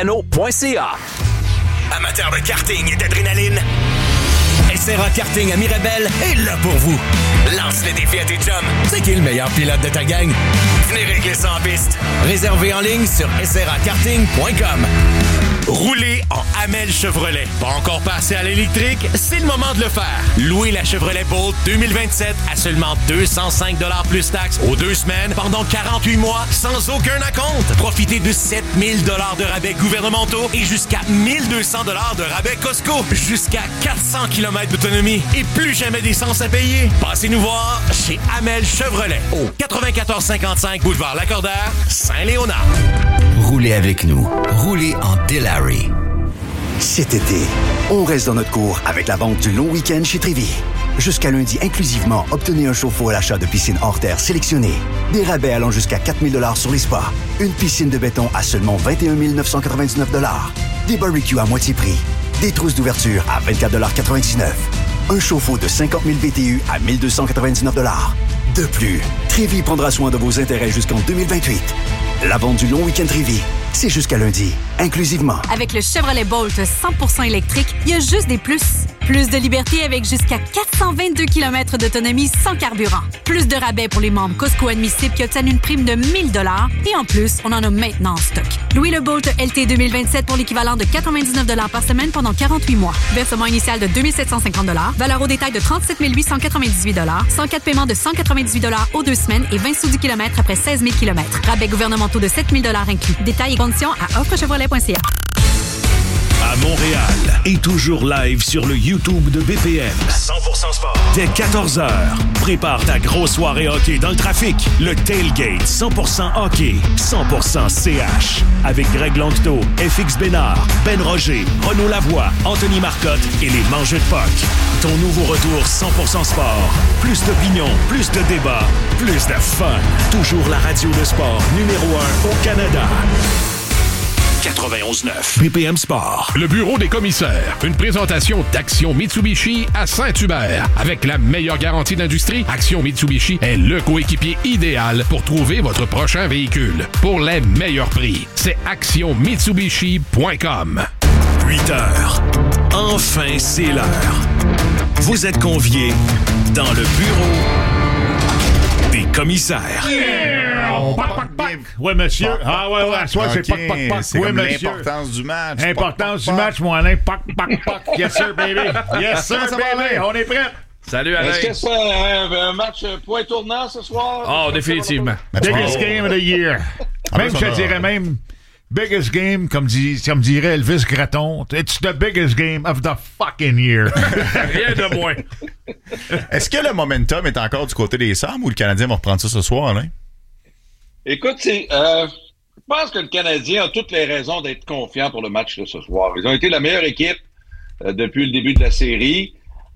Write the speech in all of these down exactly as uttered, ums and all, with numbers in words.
point c a. Amateur de karting et d'adrénaline, S R A Karting à Mirabel est là pour vous. Lance le défi à tes chums. C'est qui le meilleur pilote de ta gang? Venez régler ça en piste. Réservé en ligne sur s r a karting point com. Roulez en Hamel Chevrolet. Pas encore passé à l'électrique? C'est le moment de le faire. Louez la Chevrolet Bolt deux mille vingt-sept à seulement deux cent cinq dollars plus taxes aux deux semaines pendant quarante-huit mois sans aucun acompte. Profitez de sept mille dollars de rabais gouvernementaux et jusqu'à mille deux cents dollars de rabais Costco. Jusqu'à quatre cents kilomètres d'autonomie et plus jamais d'essence à payer. Passez-nous voir chez Hamel Chevrolet au quatre-vingt-quatorze cinquante-cinq boulevard Lacordaire, Saint-Léonard. Roulez avec nous. Roulez en Delary. Cet été, on reste dans notre cour avec la vente du long week-end chez Trévy. Jusqu'à lundi inclusivement, obtenez un chauffe-eau à l'achat de piscine hors terre sélectionnée. Des rabais allant jusqu'à quatre mille dollars sur les spas. Une piscine de béton à seulement vingt et un mille neuf cent quatre-vingt-dix-neuf dollars. Des barbecues à moitié prix. Des trousses d'ouverture à vingt-quatre dollars quatre-vingt-dix-neuf. Un chauffe-eau de cinquante mille B T U à mille deux cent quatre-vingt-dix-neuf dollars. De plus, Trévy prendra soin de vos intérêts jusqu'en deux mille vingt-huit. La vente du long week-end Trévy, c'est jusqu'à lundi, inclusivement. Avec le Chevrolet Bolt cent pour cent électrique, il y a juste des plus. Plus de liberté avec jusqu'à quatre cent vingt-deux kilomètres d'autonomie sans carburant. Plus de rabais pour les membres Costco admissibles qui obtiennent une prime de mille dollars. Et en plus, on en a maintenant en stock. Louez le Bolt L T deux mille vingt-sept pour l'équivalent de quatre-vingt-dix-neuf dollars par semaine pendant quarante-huit mois. Versement initial de deux mille sept cent cinquante dollars. Valeur au détail de trente-sept mille huit cent quatre-vingt-dix-huit dollars. cent quatre paiements de cent quatre-vingt-dix-huit dollars aux deux semaines et vingt sous du kilomètre après seize mille kilomètres. Rabais gouvernementaux de sept mille dollars inclus. Détails et conditions à offre chevrolet point c a. À Montréal et toujours live sur le YouTube de B P M. cent pour cent sport. Dès quatorze heures, prépare ta grosse soirée hockey dans le trafic. Le Tailgate cent pour cent hockey, cent pour cent C H. Avec Greg Langto, F X Bénard, Ben Roger, Renaud Lavoie, Anthony Marcotte et les Mangeux de Puck. Ton nouveau retour cent pour cent sport. Plus d'opinion, plus de débats, plus de fun. Toujours la radio de sport numéro un au Canada. quatre-vingt-onze neuf. B P M Sport. Le bureau des commissaires. Une présentation d'Action Mitsubishi à Saint-Hubert. Avec la meilleure garantie d'industrie, Action Mitsubishi est le coéquipier idéal pour trouver votre prochain véhicule. Pour les meilleurs prix, c'est action mitsubishi point com. huit heures. Enfin, c'est l'heure. Vous êtes conviés dans le bureau des commissaires. Yeah! Pac, pac, pac. Oui, monsieur. Pac, ah, ouais, ouais. Soit okay. C'est pac, pac, pac. C'est oui, comme monsieur. l'importance du match. L'importance du match, mon Alain. Pac, pac, pac. Yes, sir, baby. Yes, sir, baby. On est prêt. Salut, Alain. Est-ce que c'est un, un match point tournant ce soir? Oh, définitivement. Biggest game of the year. Même, je dirais même, biggest game, comme, dit, comme dirait Elvis Gratton, it's the biggest game of the fucking year. Rien de moins. Est-ce que le momentum est encore du côté des Sabres ou le Canadien va reprendre ça ce soir, Alain? Écoute, c'est, euh, je pense que le Canadien a toutes les raisons d'être confiant pour le match de ce soir. Ils ont été la meilleure équipe euh, depuis le début de la série.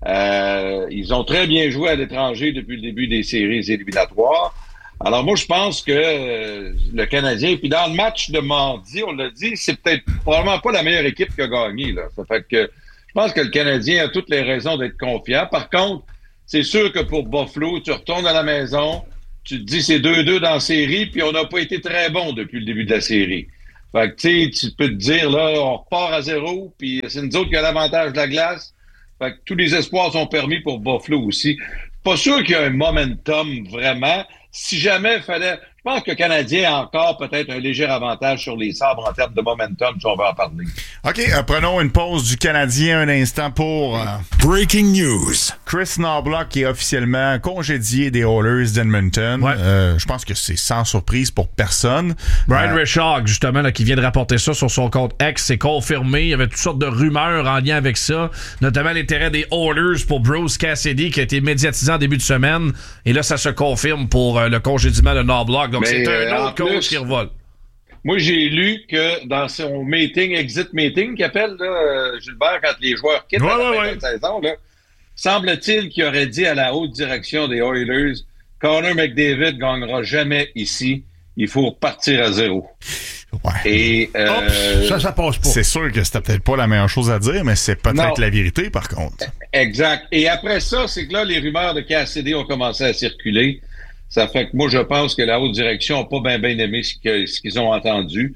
Euh, ils ont très bien joué à l'étranger depuis le début des séries éliminatoires. Alors moi, je pense que euh, le Canadien, puis dans le match de mardi, on l'a dit, c'est peut-être probablement pas la meilleure équipe qui a gagné, là. Ça fait que je pense que le Canadien a toutes les raisons d'être confiant. Par contre, c'est sûr que pour Buffalo, tu retournes à la maison, tu te dis c'est deux deux dans la série, puis on n'a pas été très bon depuis le début de la série. Fait que tu sais, tu peux te dire, là, on repart à zéro, puis c'est nous autres qui a l'avantage de la glace. Fait que tous les espoirs sont permis pour Buffalo aussi. Pas sûr qu'il y a un momentum vraiment. Si jamais il fallait... Je pense que le Canadien a encore peut-être un léger avantage sur les Sabres en termes de momentum, si on veut en parler. OK, euh, prenons une pause du Canadien un instant pour... Euh, Breaking news. Chris Knoblauch qui est officiellement congédié des Oilers d'Edmonton. Ouais. Euh, je pense que c'est sans surprise pour personne. Brian euh, Richard, justement, là, qui vient de rapporter ça sur son compte X, c'est confirmé. Il y avait toutes sortes de rumeurs en lien avec ça, notamment l'intérêt des Oilers pour Bruce Cassidy qui a été médiatisé en début de semaine. Et là, ça se confirme pour euh, le congédiement de Knoblauch. Donc, mais c'est un autre coach qui revole. Moi, j'ai lu que dans son meeting, exit meeting, qu'il appelle là, Gilbert, quand les joueurs quittent ouais, à la ouais, fin ouais. de la saison, là, semble-t-il qu'il aurait dit à la haute direction des Oilers, Connor McDavid gagnera jamais ici. Il faut repartir à zéro. Ouais. Et, euh, Oups, ça, ça passe pas. C'est sûr que c'était peut-être pas la meilleure chose à dire, mais c'est peut-être Non. la vérité, par contre. Exact. Et après ça, c'est que là, les rumeurs de Cassidy ont commencé à circuler. Ça fait que moi, je pense que la haute direction n'a pas bien bien aimé ce, que, ce qu'ils ont entendu.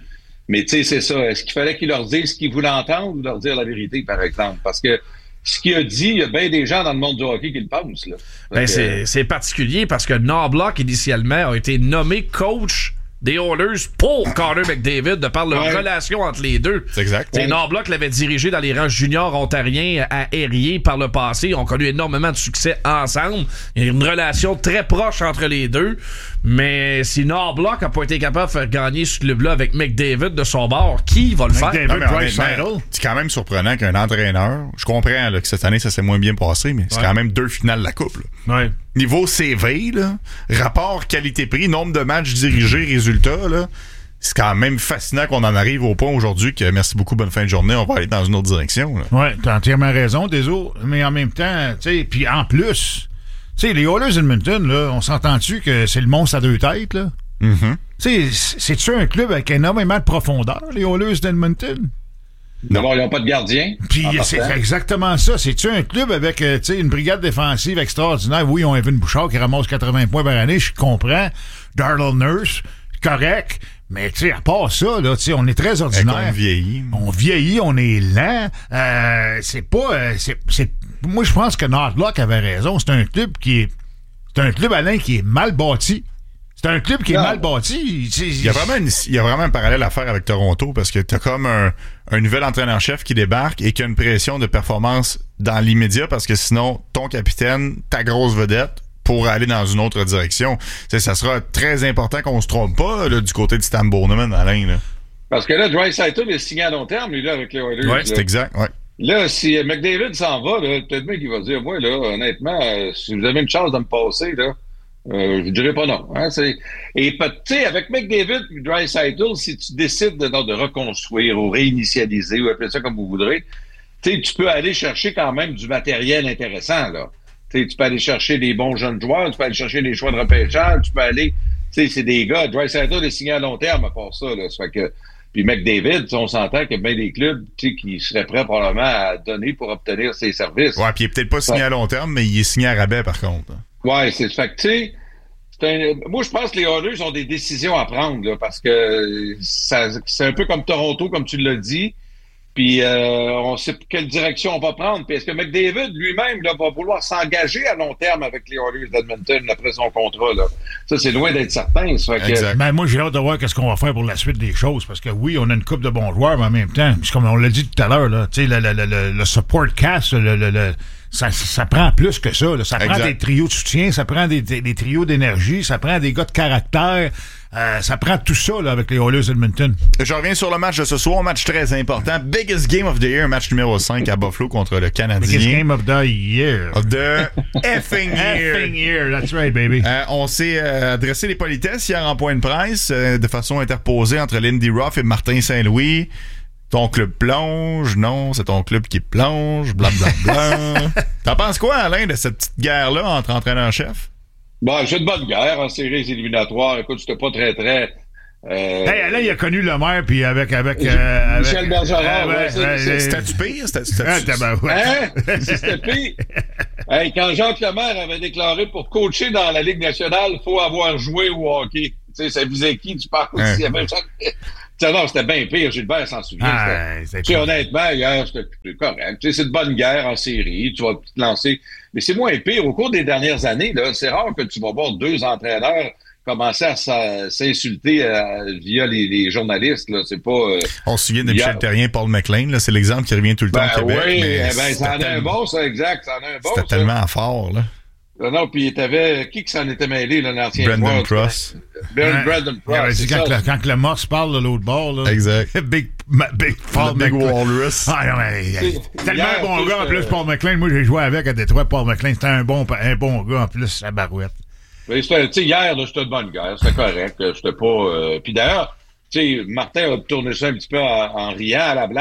Mais tu sais, c'est ça. Est-ce qu'il fallait qu'il leur dise ce qu'il voulait entendre ou leur dire la vérité, par exemple? Parce que ce qu'il a dit, il y a bien des gens dans le monde du hockey qui le pensent. Là. Ben, Donc, c'est, euh... c'est particulier parce que Knoblauch, initialement, a été nommé coach des Oilers pour Connor McDavid de par leur ouais. relation entre les deux. C'est exact. Ouais. Knoblauch l'avait dirigé dans les rangs juniors ontariens à Erie par le passé. Ils ont connu énormément de succès ensemble. Il y a une relation très proche entre les deux. Mais si Knoblauch n'a pas été capable de faire gagner ce club-là avec McDavid de son bord, qui va le McDavid, faire? Non, c'est quand même surprenant qu'un entraîneur, je comprends là, que cette année ça s'est moins bien passé, mais c'est ouais. quand même deux finales de la coupe. Là. Ouais. Niveau C V, là, rapport qualité-prix, nombre de matchs dirigés, résultats, là, c'est quand même fascinant qu'on en arrive au point aujourd'hui que merci beaucoup, bonne fin de journée, on va aller dans une autre direction. Oui, t'as entièrement raison, désolé, mais en même temps, tu sais, puis en plus, tu sais, les Oilers d'Edmonton, là, on s'entend-tu que c'est le monstre à deux têtes, là? Mm-hmm. Tu sais, c'est-tu un club avec énormément de profondeur, les Oilers d'Edmonton? D'abord, ils n'ont pas de gardien. Puis c'est exactement ça. C'est-tu un club avec euh, une brigade défensive extraordinaire? Oui, ils ont Evan Bouchard qui ramasse quatre-vingts points par année, je comprends. Darryl Nurse, correct. Mais tu sais, à part ça, là, on est très ordinaire. On vieillit. On vieillit, on est lent. Euh, c'est pas... Euh, c'est, c'est, moi, je pense que Knoblauch avait raison. C'est un club qui est... C'est un club, Alain, qui est mal bâti. C'est un club qui est non. mal bâti. Il y a vraiment une, il y a vraiment un parallèle à faire avec Toronto parce que t'as comme un, un nouvel entraîneur-chef qui débarque et qui a une pression de performance dans l'immédiat parce que sinon, ton capitaine, ta grosse vedette, pour aller dans une autre direction. T'sais, ça sera très important qu'on se trompe pas là, du côté de Stan Bowman, Alain. Là. Parce que là, Draisaitl est signé à long terme, lui, là, avec les Oilers. Oui, c'est exact. Ouais. Là, si McDavid s'en va, là, peut-être bien qu'il va dire, moi, là, honnêtement, euh, si vous avez une chance de me passer, là, Euh, je dirais pas non. Hein, c'est... Et tu sais, avec McDavid et Draisaitl, si tu décides de, de reconstruire ou réinitialiser ou appeler ça comme vous voudrez, tu peux aller chercher quand même du matériel intéressant. Là. T'sais, tu peux aller chercher des bons jeunes joueurs, tu peux aller chercher des choix de repêchage, tu peux aller... Tu sais, c'est des gars. Draisaitl est signé à long terme à part ça. Là, ça fait que... Puis McDavid, on s'entend qu'il y a bien des clubs qui seraient prêts probablement à donner pour obtenir ses services. Ouais, puis il est peut-être pas signé ouais. à long terme, mais il est signé à rabais par contre. Ouais, c'est fait que, tu sais, c'est un, moi, je pense que les Oilers ont des décisions à prendre, là, parce que ça, c'est un peu comme Toronto, comme tu l'as dit. Puis, euh, on sait quelle direction on va prendre. Puis, est-ce que McDavid lui-même là, va vouloir s'engager à long terme avec les Oilers d'Edmonton après son contrat? Là? Ça, c'est loin d'être certain. Ça fait que... Ben, moi, j'ai hâte de voir qu'est-ce qu'on va faire pour la suite des choses. Parce que oui, on a une couple de bons joueurs, mais en même temps, comme on l'a dit tout à l'heure, là, le, le, le, le support cast, le, le, le, ça, ça prend plus que ça. Là. Ça exact. prend des trios de soutien, ça prend des, des, des trios d'énergie, ça prend des gars de caractère. Euh, ça prend tout ça là, avec les Oilers d'Edmonton. Je reviens sur le match de ce soir, match très important. Biggest game of the year, match numéro cinq à Buffalo contre le Canadien. Biggest game of the year. Of the effing year. Effing year, that's right, baby. Euh, on s'est euh, adressé les politesses hier en point de presse euh, de façon interposée entre Lindy Ruff et Martin Saint-Louis. Ton club plonge, non, c'est ton club qui plonge, blablabla. T'en penses quoi, Alain, de cette petite guerre-là entre entraîneur-chef? Bon, j'ai une bonne guerre en séries éliminatoires. Écoute, c'était pas très, très... Euh... Hey, Alain, il a connu le maire, puis avec... avec euh, Michel Bergeron, euh, ouais, ouais, c'est, ouais, c'est, c'était-tu pire? C'était-tu... Ah, ben, ouais. Hein? C'était pire? Hey, quand Jacques Lemaire avait déclaré pour coacher dans la Ligue nationale, il faut avoir joué au hockey. Tu sais, ça visait qui, tu parles? Hein? Il y avait Jacques... Non, c'était bien pire. Gilbert s'en souvient. Ah, tu sais, honnêtement, hier, c'était correct. Tu sais, c'est une bonne guerre en série. Tu vas te lancer... Mais c'est moins pire. Au cours des dernières années, là, c'est rare que tu vas voir deux entraîneurs commencer à s'insulter euh, via les, les journalistes. Là. C'est pas, euh, on se souvient de Michel Therrien, Paul McLean. Là, c'est l'exemple qui revient tout le temps ben, au Québec. Oui, mais eh ben, ça en a un bon, ça, exact. Ça en a un bon, c'était ça. tellement fort, là. Non, non, puis t'avais... Qui que s'en était mêlé, là, l'ancien Brandon joueur? Cross. Ben, Brandon Cross. Dit quand, le, quand le Morse parle de l'autre bord, là. Exact. Big, big, Paul Big Walrus. Ah, non, mais, tellement hier, un bon gars, en plus, Paul McLean. Moi, j'ai joué avec à Détroit, Paul McLean. C'était un bon, un bon gars, en plus, à Barouette. Tu sais, hier, là, c'était une bonne guerre. C'était correct. C'était pas... Euh... Puis d'ailleurs, tu sais, Martin a tourné ça un petit peu en, en riant à la blague.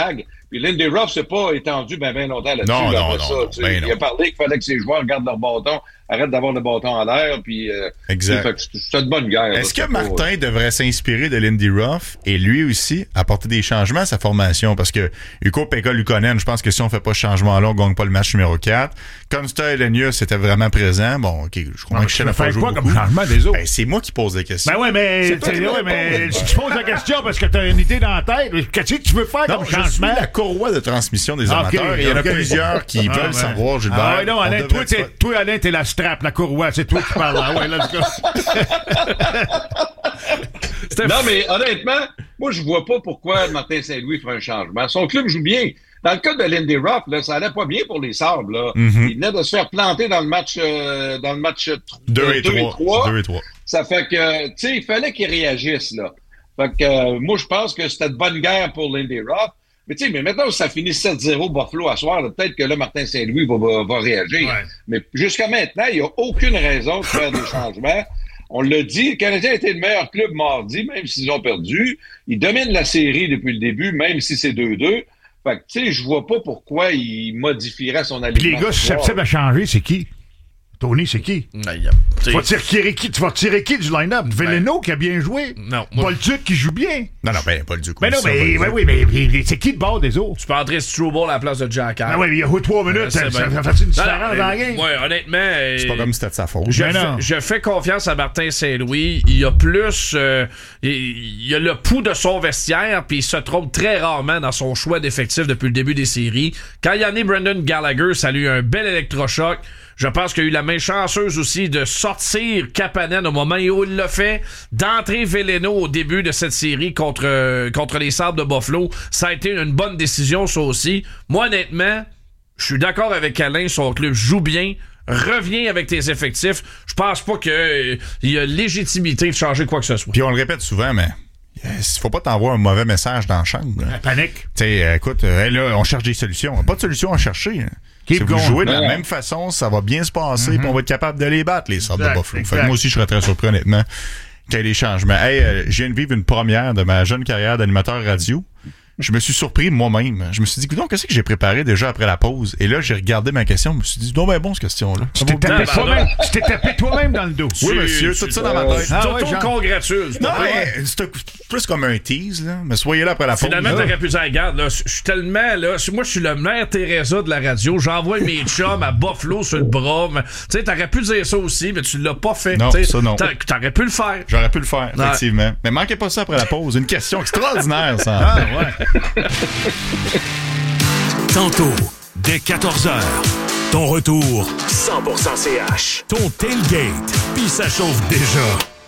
Puis Lindy Ruff s'est pas étendu bien ben longtemps là-dessus. Non, là, non, ça, non, tu sais, ben il non. a parlé qu'il fallait que ses joueurs gardent leur bâton, arrêtent d'avoir le bâton en l'air, puis euh, exact. Fait que c'est une bonne guerre. Est-ce là, que pas, Martin euh, devrait s'inspirer de Lindy Ruff et lui aussi apporter des changements à sa formation? Parce que Ukko Pekka Luukkonen, je pense que si on fait pas ce changement-là, on gagne pas le match numéro quatre. Konsta Elenius c'était vraiment présent. Bon, OK, je crois Non, que tu je veux sais pas faire quoi comme changement des autres? Ben, c'est moi qui pose des questions. Ben ouais, mais, C'est toi qui ouais, me mais réponds, si tu poses la question parce que t'as une idée dans la tête, qu'est-ce que tu veux faire Non, comme je suis changement? la courroie de transmission des Ah, amateurs. ok, et il y en a ok. plusieurs qui Ah, veulent ben. savoir, Gilbert. Ah ouais, non, on Alain, devrait toi, être- t'es, toi, Alain, t'es la strap, la courroie, c'est toi qui parles. Ah ouais, let's go. Non, mais honnêtement, moi, je vois pas pourquoi Martin Saint-Louis ferait un changement. Son club joue bien. Dans le cas de Lindy Ruff, là, ça allait pas bien pour les Sabres. Là. Mm-hmm. Il venait de se faire planter dans le match euh, dans le match deux et trois. deux et trois. Ça fait que, tu sais, il fallait qu'il réagisse, là. Fait que, euh, moi, je pense que c'était de bonne guerre pour Lindy Ruff. Mais tu sais, mais maintenant, ça finit sept zéro Buffalo à soir, là, peut-être que là, Martin Saint-Louis va, va, va réagir. Ouais. Mais jusqu'à maintenant, il n'y a aucune raison de faire des changements. On l'a dit, le Canadien a été le meilleur club mardi, même s'ils ont perdu. Ils dominent la série depuis le début, même si c'est deux deux. Fait que, tu sais, je vois pas pourquoi il modifierait son Puis alignement. les gars susceptibles à changer, c'est qui? Tony, c'est qui? Aïe, Tu vas tirer qui? Tu vas tirer qui du line-up? Veleno qui a bien joué? Non, moi- Paul Duc qui joue bien? Non, non, ben, pas le Duc. Mais non, ça, mais, ben, ben oui, mais, mais c'est qui le bord des autres? Tu peux entrer Struble à la place de Jack. Ah ouais, mais il y a eu trois minutes, Ouais, ça, c'est ça, bien. ça fait une Non, différence non, dans la mais- game? Ouais, honnêtement. c'est pas euh, comme si c'était de sa faute. Je Mais fais, non. je fais confiance à Martin Saint-Louis. Il y a plus... euh, il, il a le pouls de son vestiaire, puis il se trompe très rarement dans son choix d'effectifs depuis le début des séries. Quand il y en a Brendan Gallagher, ça a eu un bel électrochoc. Je pense qu'il a eu la main chanceuse aussi de sortir Kapanen au moment où il l'a fait, d'entrer Veleno au début de cette série contre, euh, contre les Sabres de Buffalo. Ça a été une bonne décision, ça aussi. Moi, honnêtement, je suis d'accord avec Alain, son club joue bien. Reviens avec tes effectifs. Je pense pas qu'il euh, y a légitimité de changer quoi que ce soit. Puis on le répète souvent, mais il faut pas t'envoyer un mauvais message dans la chambre. La panique. Tu sais, euh, écoute, euh, hey, là, on cherche des solutions. Pas de solutions à chercher. Hein. Keep Si vous going. jouez de la Ouais. même façon, ça va bien se passer, puis on va être capable de les battre, les Sabres de Exact, Buffalo. Fait exact. que moi aussi, je serais très surpris, honnêtement, qu'il y ait des changements. Hey, euh, je viens de vivre une première de ma jeune carrière d'animateur radio. Je me suis surpris moi-même. Je me suis dit, donc qu'est-ce que j'ai préparé déjà après la pause? Et là, j'ai regardé ma question. Je me suis dit, non, ben bon, cette question-là. Tu t'es tapé ben, toi-même, tu t'es tapé toi-même dans le dos. Oui, monsieur, tout ça dans ma tête. Ah Tu ouais, genre- congratule. Non, mais c'est plus comme un tease, là. Mais soyez là après la pause. Finalement, là. t'aurais pu dire, regarde, là, je suis tellement, là, moi, je suis le Mère Teresa de la radio, j'envoie mes chums à Buffalo sur le bras, mais, tu sais, t'aurais pu dire ça aussi, mais tu l'as pas fait. Non, T'sais, ça, non. t'a- T'aurais pu le faire. J'aurais pu le faire, Ouais. effectivement. Mais manquez pas ça après la pause. Une question extraordinaire, ça. Ah ouais. Tantôt, dès quatorze heures, ton retour cent pour cent C H. Ton tailgate, puis ça chauffe déjà.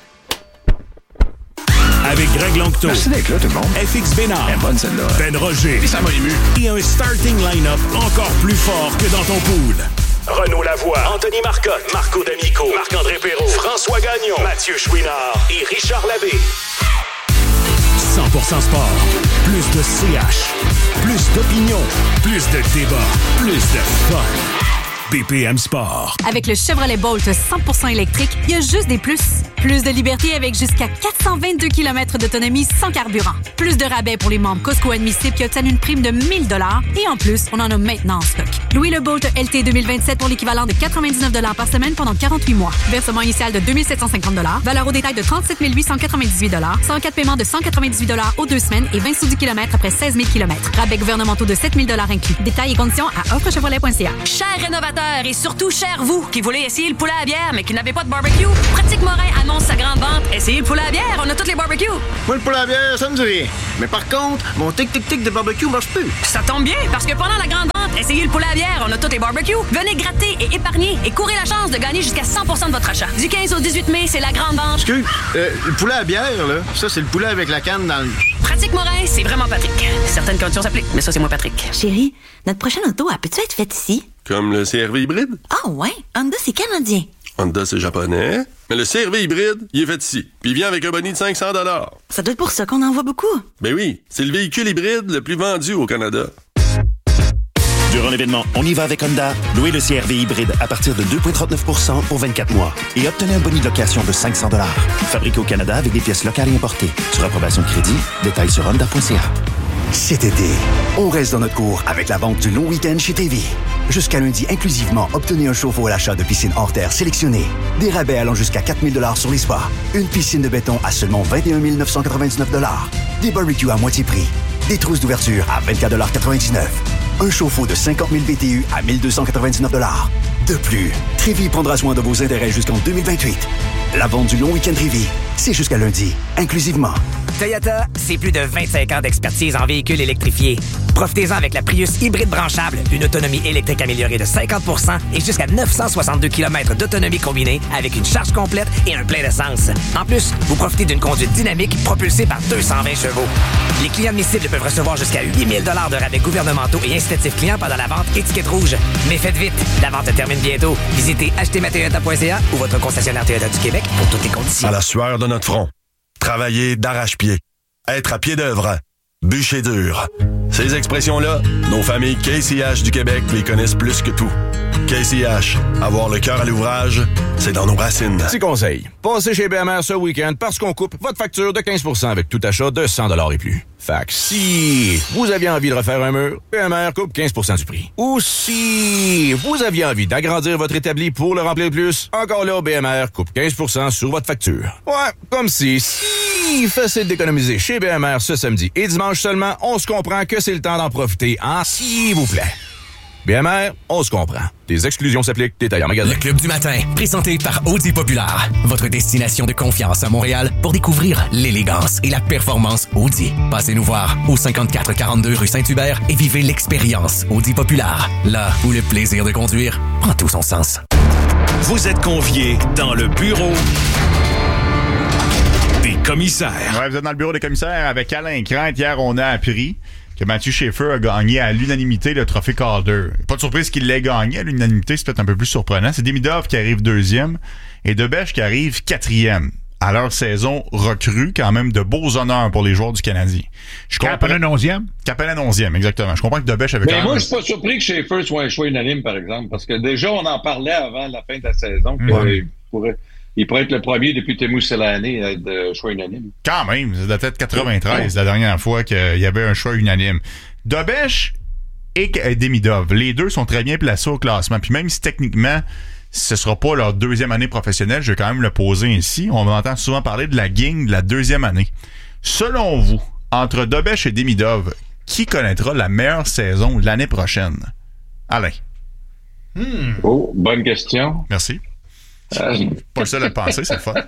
Avec Greg Langto, Merci d'être là, tout le monde. F X Bénard, Elle est bonne, celle-là. Ben Roger Ça m'a ému. et un starting line-up encore plus fort que dans ton pool. Renaud Lavoie, Anthony Marcotte, Marco D'Amico, Marc-André Perrault, François Gagnon, Mathieu Chouinard et Richard Labbé. cent pour cent sport, plus de C H, plus d'opinion, plus de débat, plus de fun. B P M Sport. Avec le Chevrolet Bolt cent pour cent électrique, il y a juste des plus. Plus de liberté avec jusqu'à quatre cent vingt-deux kilomètres d'autonomie sans carburant. Plus de rabais pour les membres Costco admissibles qui obtiennent une prime de mille dollars. Et en plus, on en a maintenant en stock. Louez le Bolt L T deux mille vingt-sept pour l'équivalent de quatre-vingt-dix-neuf dollars par semaine pendant quarante-huit mois. Versement initial de deux mille sept cent cinquante dollars. Valeur au détail de trente-sept mille huit cent quatre-vingt-dix-huit dollars. cent quatre paiements de cent quatre-vingt-dix-huit dollars aux deux semaines et vingt sous du kilomètre après seize mille kilomètres. Rabais gouvernementaux de sept mille dollars inclus. Détails et conditions à offre chevrolet point c a. Chers rénovateurs et surtout chers vous qui voulez essayer le poulet à bière mais qui n'avez pas de barbecue, Pratique Morin annonce sa grande vente. Essayez le poulet à bière, on a toutes les barbecues. Moi, le poulet à bière, ça me dit rien. Mais par contre, mon tic-tic-tic de barbecue marche plus. Ça tombe bien parce que pendant la grande vente, essayez le poulet à bière, on a toutes les barbecues. Venez gratter et épargner et courez la chance de gagner jusqu'à cent pour cent de votre achat. Du quinze au dix-huit mai, c'est la grande vente. Excuse, euh, le poulet à bière, là, ça, c'est le poulet avec la canne dans le... Pratique Morin, c'est vraiment Patrick. Certaines conditions s'appliquent, mais ça, c'est moi Patrick. Chérie, notre prochaine auto, elle peut-tu être faite ici? Comme le C R V hybride? Ah ouais? Honda, c'est canadien. Honda, c'est japonais. Mais le C R V hybride, il est fait ici. Puis il vient avec un boni de cinq cents dollars. Ça doit être pour ça qu'on en voit beaucoup. Ben oui, c'est le véhicule hybride le plus vendu au Canada. Durant l'événement On y va avec Honda, louez le C R V hybride à partir de deux virgule trente-neuf pour cent pour vingt-quatre mois et obtenez un boni de location de cinq cents dollars. Fabriqué au Canada avec des pièces locales et importées. Sur approbation de crédit, détails sur honda point c a. Cet été, on reste dans notre cours avec la vente du long week-end chez Trévi. Jusqu'à lundi inclusivement, obtenez un chauffe-eau à l'achat de piscine hors terre sélectionnée. Des rabais allant jusqu'à quatre mille dollars sur les spas. Une piscine de béton à seulement vingt et un mille neuf cent quatre-vingt-dix-neuf dollars. Des barbecues à moitié prix. Des trousses d'ouverture à vingt-quatre dollars quatre-vingt-dix-neuf. Un chauffe-eau de cinquante mille B T U à mille deux cent quatre-vingt-dix-neuf dollars. De plus, Trévi prendra soin de vos intérêts jusqu'en deux mille vingt-huit. La vente du long week-end Trévi, c'est jusqu'à lundi, inclusivement. Toyota, c'est plus de vingt-cinq ans d'expertise en véhicules électrifiés. Profitez-en avec la Prius hybride branchable, une autonomie électrique améliorée de cinquante pour cent et jusqu'à neuf cent soixante-deux kilomètres d'autonomie combinée avec une charge complète et un plein d'essence. En plus, vous profitez d'une conduite dynamique propulsée par deux cent vingt chevaux. Les clients admissibles peuvent recevoir jusqu'à huit mille dollars de rabais gouvernementaux et incitatifs clients pendant la vente étiquette rouge. Mais faites vite, la vente termine bientôt. Visitez acheter ma toyota point c a ou votre concessionnaire Toyota du Québec pour toutes les conditions. À la sueur de notre front. Travailler d'arrache-pied. Être à pied d'œuvre. Bûcher dur. Ces expressions-là, nos familles K C H du Québec les connaissent plus que tout. K C H, avoir le cœur à l'ouvrage, c'est dans nos racines. Petit conseil, passez chez B M R ce week-end parce qu'on coupe votre facture de quinze pour cent avec tout achat de cent dollars et plus. Fait que si vous aviez envie de refaire un mur, B M R coupe quinze pour cent du prix. Ou si vous aviez envie d'agrandir votre établi pour le remplir plus, encore là, B M R coupe quinze pour cent sur votre facture. Ouais, comme si, si facile d'économiser chez B M R ce samedi et dimanche seulement, on se comprend que c'est le temps d'en profiter, hein, s'il vous plaît. B M R, on se comprend. Des exclusions s'appliquent, détails en magasin. Le Club du matin, présenté par Audi Populaire. Votre destination de confiance à Montréal pour découvrir l'élégance et la performance Audi. Passez nous voir au cinquante-quatre quarante-deux rue Saint-Hubert et vivez l'expérience Audi Populaire. Là où le plaisir de conduire prend tout son sens. Vous êtes conviés dans le bureau des commissaires. Ouais, vous êtes dans le bureau des commissaires avec Alain Crête. Hier, on a appris que Mathieu Schaeffer a gagné à l'unanimité le trophée Calder. Pas de surprise qu'il l'ait gagné à l'unanimité, c'est peut-être un peu plus surprenant. C'est Demidov qui arrive deuxième et Debèche qui arrive quatrième. À leur saison recrue, quand même de beaux honneurs pour les joueurs du Canadien. Capellan onzième? Capellan onzième, exactement. Je comprends que Debèche avait Mais quand même... moi, je suis pas surpris que Schaeffer soit un choix unanime, par exemple, parce que déjà, on en parlait avant la fin de la saison. Ouais. Il pourrait... Il pourrait être le premier depuis Teemu Selanne à être de choix unanime. Quand même, ça datait de quatre-vingt-treize, la dernière fois qu'il y avait un choix unanime. Debèche et Demidov, les deux sont très bien placés au classement. Puis même si techniquement, ce sera pas leur deuxième année professionnelle, je vais quand même le poser ici. On entend souvent parler de la gang de la deuxième année. Selon vous, entre Debèche et Demidov, qui connaîtra la meilleure saison l'année prochaine? Alain. Hmm. Oh, bonne question. Merci. Euh... Pas le seul à le penser, c'est le fun.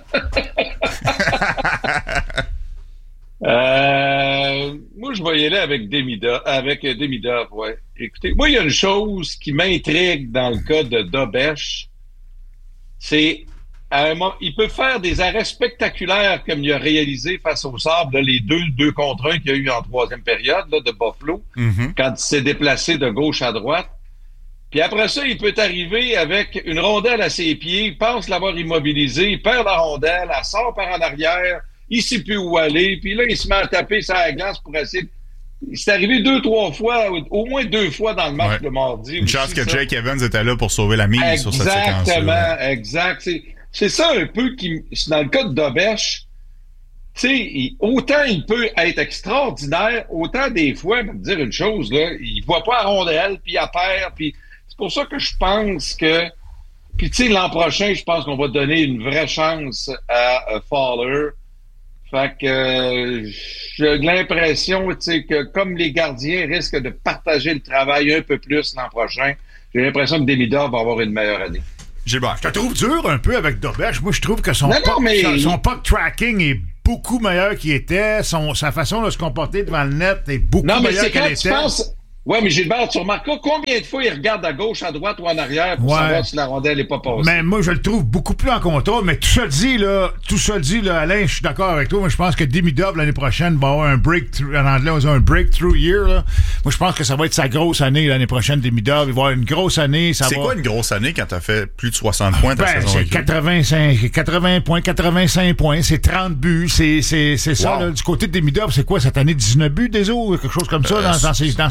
euh, moi, je vais y aller avec Demidov, avec Demidov, ouais. Écoutez, moi, il y a une chose qui m'intrigue dans le cas de Debèche, c'est à un moment, il peut faire des arrêts spectaculaires comme il a réalisé face au Sabres, là, les deux, deux contre un qu'il y a eu en troisième période là, de Buffalo, mm-hmm. quand il s'est déplacé de gauche à droite. Puis après ça, il peut arriver avec une rondelle à ses pieds, il pense l'avoir immobilisé, il perd la rondelle, elle sort par en arrière, il sait plus où aller, puis là, il se met à taper sur la glace pour essayer... C'est arrivé deux, trois fois, au moins deux fois dans le match ouais. de mardi. Une chance que ça. Jake Evans était là pour sauver la mise Exactement, sur cette séquence. Exactement, exact. C'est, c'est ça un peu qui... Dans le cas de Debèche, tu sais, autant il peut être extraordinaire, autant des fois, je vais te dire une chose, là, il voit pas la rondelle, puis il perd, puis... C'est pour ça que je pense que... Puis, tu sais, l'an prochain, je pense qu'on va donner une vraie chance à, à Fowler. Fait que euh, j'ai l'impression, tu sais, que comme les gardiens risquent de partager le travail un peu plus l'an prochain, j'ai l'impression que Demidov va avoir une meilleure année. Gilbert, je te trouve dur un peu avec Debèche. Moi, je trouve que son, non, puck, non, mais... son, son puck tracking est beaucoup meilleur qu'il était. Son, sa façon de se comporter devant le net est beaucoup non, meilleure qu'elle était. était. Penses... Oui, mais Gilbert, tu remarqueras combien de fois il regarde à gauche, à droite ou en arrière pour ouais. savoir si la rondelle n'est pas passée. Mais moi, je le trouve beaucoup plus en contrôle. Mais tout ça dit, là, tout ça dit, là, Alain, je suis d'accord avec toi. Moi, je pense que Demidov, l'année prochaine, va avoir un breakthrough. En anglais, on dit un breakthrough year, là. Moi, je pense que ça va être sa grosse année l'année prochaine, Demidov. Il va avoir une grosse année. Ça c'est va... quoi une grosse année quand t'as fait plus de soixante points ta ben, saison? C'est quatre-vingt-cinq, quatre-vingts points, quatre-vingt-cinq points. C'est trente buts. C'est, c'est, c'est ça, wow. là. Du côté de Demidov, c'est quoi cette année? dix-neuf buts, des autres? Quelque chose comme ça, euh, dans, dans, ces, dans ces coins-là?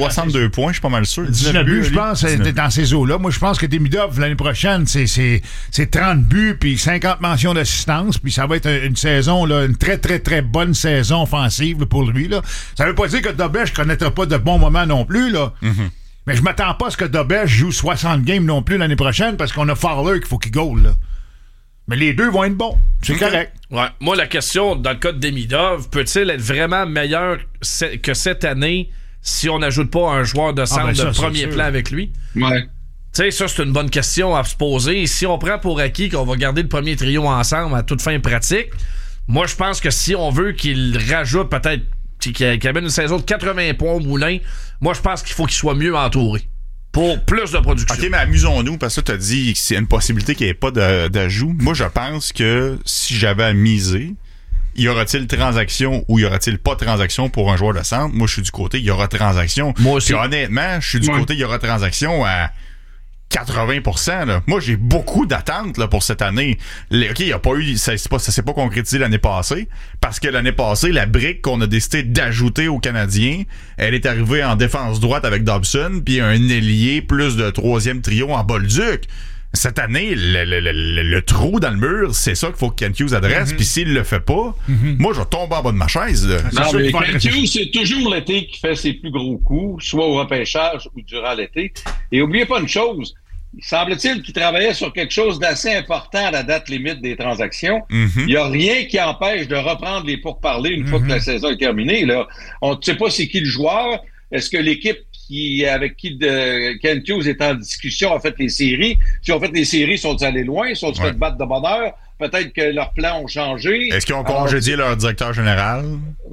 soixante-deux points, je suis pas mal sûr. dix-neuf buts, je pense, c'est dans ces eaux-là. Moi, je pense que Demidov, l'année prochaine, c'est, c'est, c'est trente buts, puis cinquante mentions d'assistance, puis ça va être une saison, là, une très, très, très bonne saison offensive là, pour lui. Là. Ça veut pas dire que Dobèche ne connaîtra pas de bons moments non plus, là. Mm-hmm. Mais je m'attends pas à ce que Dobèche joue soixante games non plus l'année prochaine, parce qu'on a Fowler qu'il faut qu'il goal, là. Mais les deux vont être bons. C'est okay. correct. Ouais. Moi, la question, dans le cas de Demidov, peut-il être vraiment meilleur que cette année si on n'ajoute pas un joueur de centre ah ben ça, de premier plan avec lui? Ouais. Tu sais, ça, c'est une bonne question à se poser. Si on prend pour acquis qu'on va garder le premier trio ensemble à toute fin pratique, moi, je pense que si on veut qu'il rajoute peut-être, qu'il amène une saison de quatre-vingts points au moulin, moi, je pense qu'il faut qu'il soit mieux entouré. Pour plus de production. OK, mais amusons-nous, parce que tu as dit que c'est une possibilité qu'il n'y ait pas de, d'ajout. Moi, je pense que si j'avais à miser, y aura-t-il transaction ou y aura-t-il pas transaction pour un joueur de centre? Moi, je suis du côté, il y aura transaction. Moi aussi. Puis honnêtement, je suis du ouais. côté, il y aura transaction à quatre-vingts pour cent. Là. Moi, j'ai beaucoup d'attentes là, pour cette année. Les, OK, il y a pas eu, ça, c'est pas, ça s'est pas concrétisé l'année passée, parce que l'année passée, la brique qu'on a décidé d'ajouter aux Canadiens, elle est arrivée en défense droite avec Dobson, puis un ailier plus de troisième trio en Bolduc. Cette année, le, le, le, le trou dans le mur, c'est ça qu'il faut que Kent Hughes adresse, mm-hmm. puis s'il le fait pas, mm-hmm. moi, je vais tomber en bas de ma chaise. Là. Non, mais Kent Hughes, c'est toujours l'été qui fait ses plus gros coups, soit au repêchage ou durant l'été. Et oubliez pas une chose, il semble-t-il qu'il travaillait sur quelque chose d'assez important à la date limite des transactions. Mm-hmm. Il n'y a rien qui empêche de reprendre les pourparlers une mm-hmm. fois que la saison est terminée. Là. On ne sait pas c'est qui le joueur. Est-ce que l'équipe qui avec qui de, Kent Hughes est en discussion a fait les séries? Si on fait les séries, sont allés loin? Sont-ils ouais. fait battre de bonne heure? Peut-être que leurs plans ont changé. Est-ce qu'ils ont congédié leur directeur général?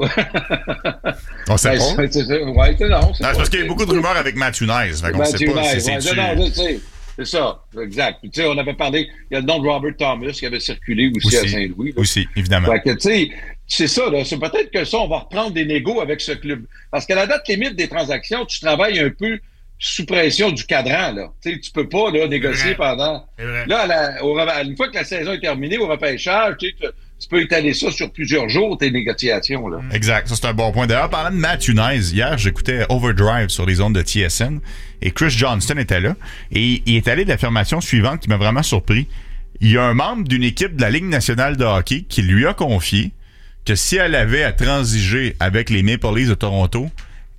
On sait ben, pas. C'est, c'est, c'est, ouais, c'est, non, c'est, non, c'est parce qu'il y a beaucoup de rumeurs avec Matthew Nice. Fait qu'on Matthew sait pas Nice, si c'est, ouais, non, je sais. C'est ça, exact. Tu sais, on avait parlé, il y a le nom de Robert Thomas qui avait circulé aussi, aussi à Saint-Louis. Là. Aussi, évidemment. Fait que, tu sais, c'est ça, là. C'est peut-être que ça, on va reprendre des négos avec ce club. Parce qu'à la date limite des transactions, tu travailles un peu sous pression du cadran, là. Tu sais, tu peux pas, là, négocier pendant. Là, à la, au, une fois que la saison est terminée, au repêchage, tu sais, tu peux étaler ça sur plusieurs jours, tes négociations, là. Exact. Ça, c'est un bon point. D'ailleurs, parlant de Matthew Nice, hier, j'écoutais Overdrive sur les ondes de T S N et Chris Johnston était là et il est allé de l'affirmation suivante qui m'a vraiment surpris. Il y a un membre d'une équipe de la Ligue nationale de hockey qui lui a confié que si elle avait à transiger avec les Maple Leafs de Toronto,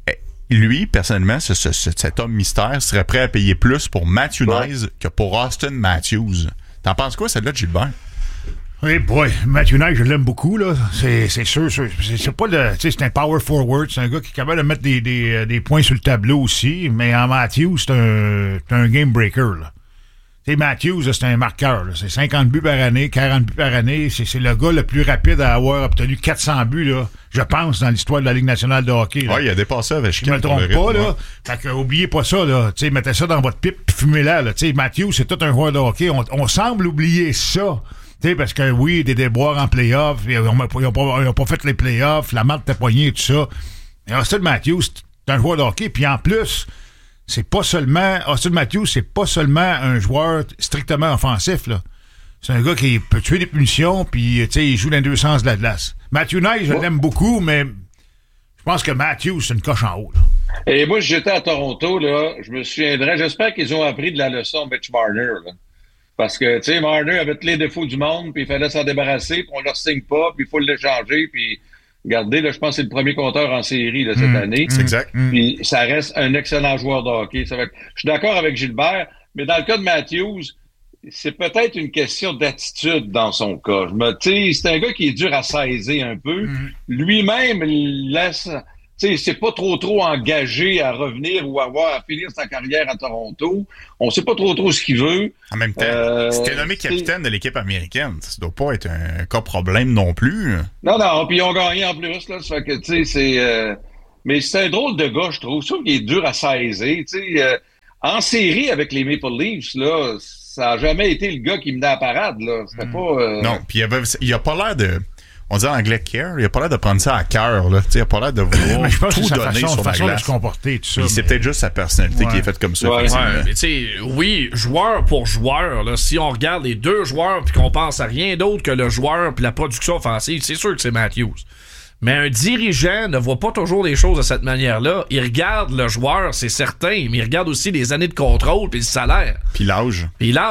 lui, personnellement, ce, ce, cet homme mystère serait prêt à payer plus pour Matthew ouais. Nice que pour Austin Matthews. T'en penses quoi, celle-là de Gilbert? Oui, boy, Matthew Nice, je l'aime beaucoup, là. C'est, c'est sûr, c'est, c'est pas le, tu sais, c'est un power forward, c'est un gars qui est capable de mettre des, des, des points sur le tableau aussi, mais en Matthews, c'est un, c'est un game breaker, là. Tu sais, Matthews, là, c'est un marqueur, là. C'est cinquante buts par année, quarante buts par année. C'est, c'est le gars le plus rapide à avoir obtenu quatre cents buts, là, je pense, dans l'histoire de la Ligue nationale de hockey, là. Ouais, il a dépassé avec Je me trompe pas, là. Fait que, oubliez pas ça, là. Tu sais, mettez ça dans votre pipe pis fumez-la, là. Tu sais, Matthews, c'est tout un joueur de hockey. On, on semble oublier ça. T'sais, parce que oui, des déboires en play-off, ils n'ont pas, pas fait les play-offs, la marque t'a poigné et tout ça. Mais Austin Matthews, c'est un joueur de hockey, puis en plus, c'est pas seulement. Austin Matthews, c'est pas seulement un joueur strictement offensif, là. C'est un gars qui peut tuer des punitions, puis il joue dans les deux sens de la glace. Matthew Nice, je l'aime beaucoup, mais je pense que Matthews, c'est une coche en haut, là. Et moi, j'étais à Toronto, là, je me souviendrai, j'espère qu'ils ont appris de la leçon de Mitch Marner, là. Parce que, tu sais, Marner avait tous les défauts du monde, puis il fallait s'en débarrasser, puis on ne leur signe pas, puis il faut l'échanger, puis regardez, là, je pense que c'est le premier compteur en série là, cette mmh, année. C'est exact. Puis ça reste un excellent joueur de hockey. Ça va... Je suis d'accord avec Gilbert, mais dans le cas de Matthews, c'est peut-être une question d'attitude dans son cas. Je me, tu sais, c'est un gars qui est dur à saisir un peu. Mmh. Lui-même laisse... Tu sais, c'est pas trop trop engagé à revenir ou à avoir à finir sa carrière à Toronto. On sait pas trop trop ce qu'il veut. En même temps, euh, c'était nommé capitaine de l'équipe américaine. Ça doit pas être un cas problème non plus. Non, non, puis ils ont gagné en plus, là. Ça fait que, tu sais, c'est... Euh... Mais c'est un drôle de gars, je trouve. Je trouve qu'il est dur à saisir. Tu sais, euh, en série avec les Maple Leafs, là, ça a jamais été le gars qui menait la parade, là. C'était mmh. pas... Euh... Non, puis il, avait... il a pas l'air de... On dit en anglais care, il a pas l'air de prendre ça à cœur, là. Il a pas l'air de vouloir je pense tout que c'est donner sa façon, sur la façon glace. de se comporter, tout ça. Mais... C'est peut-être juste sa personnalité ouais. qui est faite comme ça. Ouais, ouais, mais tu sais, oui, joueur pour joueur, là, si on regarde les deux joueurs puis qu'on pense à rien d'autre que le joueur puis la production offensive, c'est sûr que c'est Matthews. Mais un dirigeant ne voit pas toujours les choses de cette manière-là. Il regarde le joueur, c'est certain, mais il regarde aussi les années de contrôle puis le salaire. Puis l'âge. Puis l'âge.